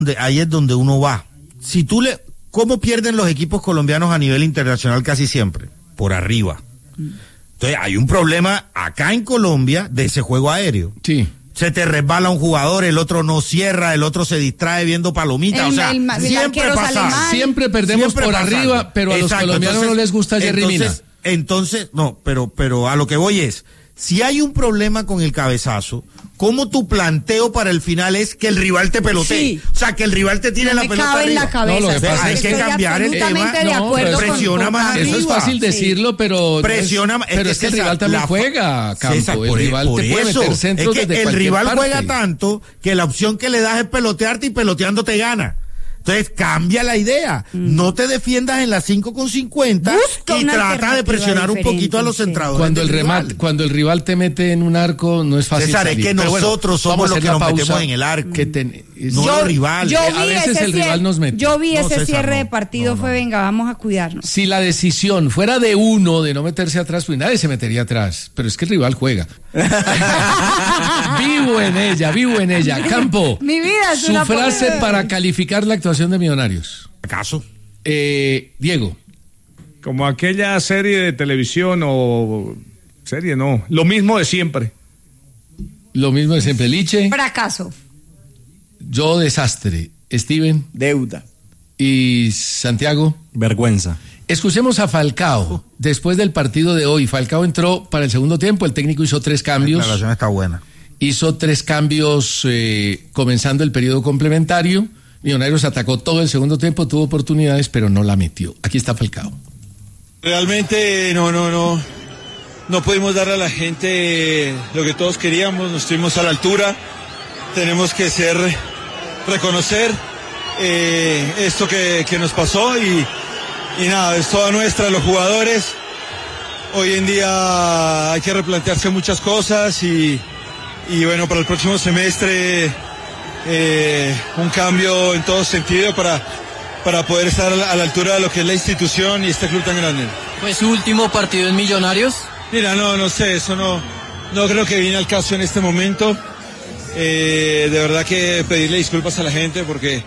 ahí es donde uno va. ¿Cómo pierden los equipos colombianos a nivel internacional casi siempre? Por arriba. Entonces hay un problema acá en Colombia de ese juego aéreo. Sí. Se te resbala un jugador, el otro no cierra, el otro se distrae viendo palomitas, siempre pasa. Siempre perdemos por arriba, pero a los colombianos no les gusta Jerry Mina. Entonces, no, pero a lo que voy es, si hay un problema con el cabezazo, ¿cómo tu planteo para el final es que el rival te pelotee? Sí. O sea, que el rival te tire la pelota arriba. No, lo que pasa hay que cambiar el tema. Presiona más arriba. Eso es fácil decirlo, pero presiona más. Pero es que el rival también juega, Campo. César, el rival te puede meter centros desde cualquier parte. El rival juega tanto que la opción que le das es pelotearte y peloteando te gana. Entonces cambia la idea, no te defiendas en las 5:50 y trata de presionar un poquito a los centradores. Cuando el rival te mete en un arco no es fácil. César, es que nosotros somos los que nos metemos en el arco. No el rival. A veces el rival nos mete. Yo vi ese cierre de partido, venga, vamos a cuidarnos. Si la decisión fuera de uno de no meterse atrás, pues nadie se metería atrás, pero es que el rival juega. Vivo en ella. Campo. Mi vida es su frase para calificar la actuación de Millonarios. ¿Acaso? Diego. Como aquella serie de televisión lo mismo de siempre. Lo mismo de siempre. Liche. Fracaso. Yo, desastre. Steven. Deuda. Y Santiago. Vergüenza. Escuchemos a Falcao. Después del partido de hoy, Falcao entró para el segundo tiempo. El técnico hizo 3 cambios. La declaración está buena. Hizo 3 cambios comenzando el periodo complementario. Millonarios atacó todo el segundo tiempo, tuvo oportunidades, pero no la metió. Aquí está Falcao. Realmente no pudimos darle a la gente lo que todos queríamos, no estuvimos a la altura. Tenemos que reconocer esto que nos pasó y nada, es toda nuestra, los jugadores. Hoy en día hay que replantearse muchas cosas y bueno, para el próximo semestre un cambio en todo sentido para poder estar a la altura de lo que es la institución y este club tan grande. ¿Fue su último partido en Millonarios? Mira, no sé, eso no creo que viene al caso en este momento. De verdad que pedirle disculpas a la gente porque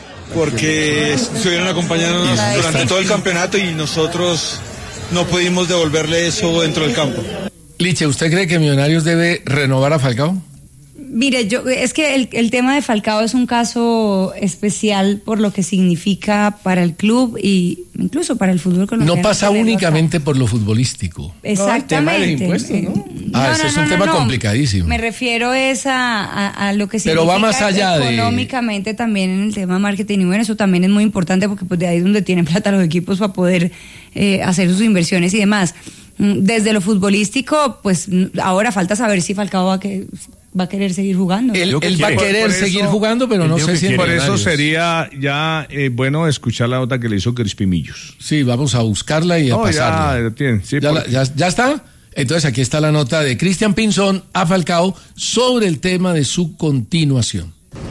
estuvieron acompañándonos durante todo el campeonato y nosotros no pudimos devolverle eso dentro del campo. Liche, ¿usted cree que Millonarios debe renovar a Falcao? Mire, es que el tema de Falcao es un caso especial por lo que significa para el club y incluso para el fútbol colombiano. No pasa únicamente por lo futbolístico. Exactamente. El tema del impuesto, ¿no? Ese es un tema complicadísimo. Me refiero a lo que significa. Pero va más allá económicamente también en el tema marketing y bueno, eso también es muy importante porque pues de ahí es donde tienen plata los equipos para poder hacer sus inversiones y demás. Desde lo futbolístico, pues ahora falta saber si Falcao va a querer seguir jugando. Él va a querer seguir jugando, pero no sé si por eso sería ya bueno escuchar la nota que le hizo Crispy Millos. Sí, vamos a buscarla y a pasarla. ¿Ya está? Entonces aquí está la nota de Cristian Pinzón a Falcao sobre el tema de su continuación.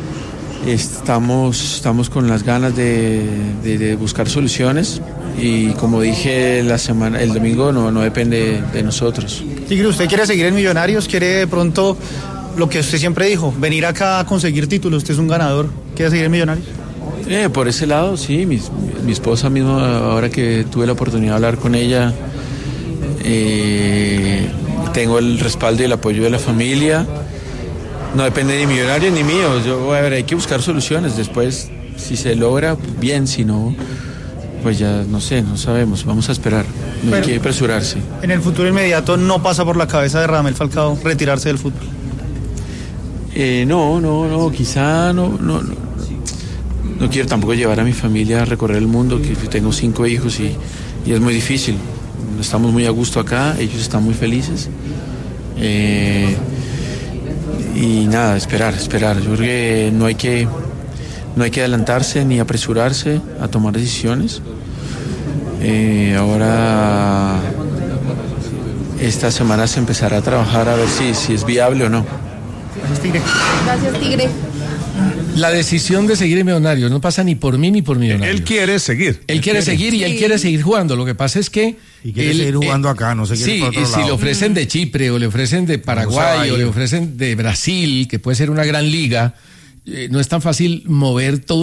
Estamos con las ganas de buscar soluciones y como dije el domingo no depende de nosotros. Tigre, ¿usted quiere seguir en Millonarios? ¿Quiere de pronto lo que usted siempre dijo, venir acá a conseguir títulos? Usted es un ganador. ¿Quiere seguir en Millonarios? Por ese lado, sí. Mi esposa mismo, ahora que tuve la oportunidad de hablar con ella, tengo el respaldo y el apoyo de la familia. No depende ni Millonarios ni mío. Hay que buscar soluciones. Después, si se logra, bien. Si no, pues ya no sabemos. Vamos a esperar. No hay que apresurarse. En el futuro inmediato no pasa por la cabeza de Radamel Falcao retirarse del fútbol. Quizá no quiero tampoco llevar a mi familia a recorrer el mundo, que tengo 5 hijos y es muy difícil. Estamos muy a gusto acá, ellos están muy felices. Y nada, esperar. Yo creo que no hay que adelantarse ni apresurarse a tomar decisiones. Ahora esta semana se empezará a trabajar a ver si es viable o no. Gracias, Tigre. La decisión de seguir en Millonarios no pasa ni por mí ni por Millonarios. Él quiere seguir. Él quiere seguir y él quiere seguir jugando. Lo que pasa es que y quiere seguir jugando acá, no se quiere por otro lado. Si le ofrecen de Chipre o le ofrecen de Paraguay o le ofrecen de Brasil, que puede ser una gran liga, no es tan fácil mover todo